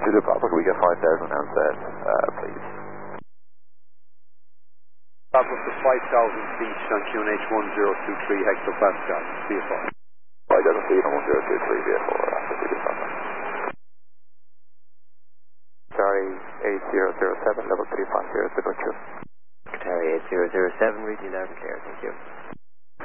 Zulu Papa, we get 5,000 now set, please. Papa for 5,000 feet on QNH 1023 hectopascal, VFR. 5,000 feet on 1023 VFR, after Zulu Papa. Qatari 8007, level 350, Zulu 2. Qatari 8007, reading down clear, thank you.